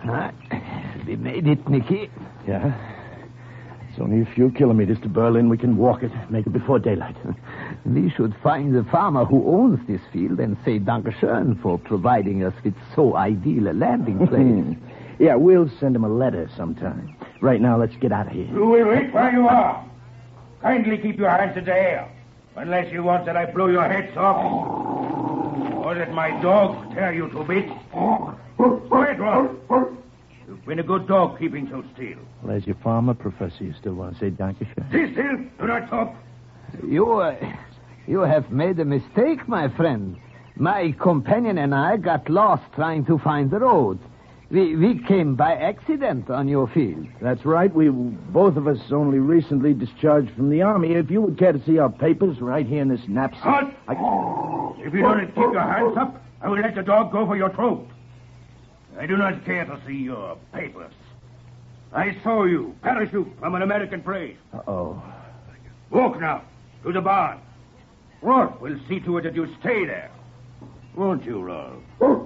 We made it, Nicky. Yeah? It's only a few kilometers to Berlin. We can walk it, make it before daylight. We should find the farmer who owns this field and say Dankeschön for providing us with so ideal a landing place. Yeah, we'll send him a letter sometime. Right now, let's get out of here. You will wait where you are. Kindly keep your hands in the air. Unless you want that I blow your heads off. Or that my dog tear you to bits. Quiet, Rolf. You've been a good dog keeping so still. Well, as your farmer, Professor, you still want to say Dankeschön? Sit still. Do not talk. You have made a mistake, my friend. My companion and I got lost trying to find the road. We came by accident on your field. That's right. We both of us only recently discharged from the army. If you would care to see our papers right here in this knapsack. Halt! If you don't keep your hands up, I will let the dog go for your throat. I do not care to see your papers. I saw you parachute from an American plane. Uh-oh. Walk now to the barn. Rolf will see to it that you stay there. Won't you, Rolf?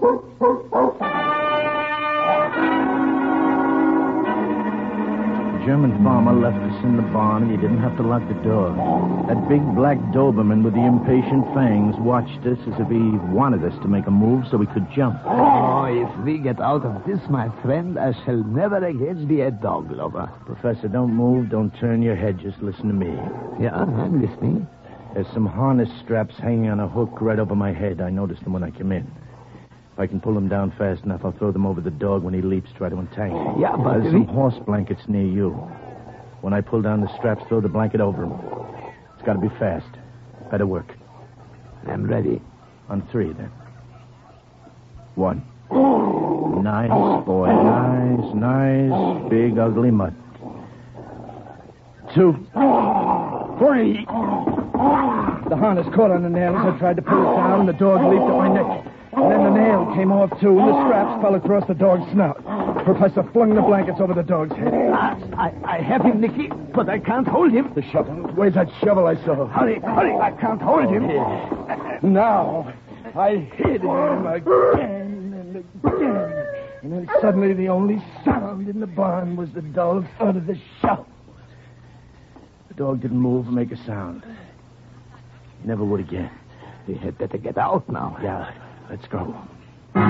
The German farmer left us in the barn, and he didn't have to lock the door. That big black Doberman with the impatient fangs watched us as if he wanted us to make a move so we could jump. Oh, if we get out of this, my friend, I shall never again be a dog lover. Professor, don't move, don't turn your head, just listen to me. Yeah, I'm listening. There's some harness straps hanging on a hook right over my head. I noticed them when I came in. If I can pull them down fast enough, I'll throw them over the dog when he leaps, try to entangle. Yeah, but... There's some horse blankets near you. When I pull down the straps, throw the blanket over him. It's got to be fast. Better work. I'm ready. On 3, then. 1. Nice, boy. Nice. Big, ugly mutt. 2. 3. The harness caught on the nail as I tried to pull it down, and the dog leaped at my neck. And then the nail came off, too, and the straps fell across the dog's snout. Professor flung the blankets over the dog's head. I have him, Nicky, but I can't hold him. The shovel. Where's that shovel I saw? Hurry, I can't hold him. Now, I hit him again and again. And then suddenly the only sound in the barn was the dull thud of the shovel. The dog didn't move or make a sound. He never would again. We had better get out now. Yeah, let's go.